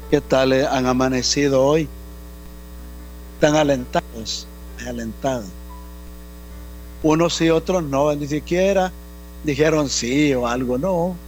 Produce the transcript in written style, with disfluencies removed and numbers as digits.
¿Qué tal han amanecido hoy? Están alentados. Unos sí, otros no, ni siquiera dijeron sí o algo, no.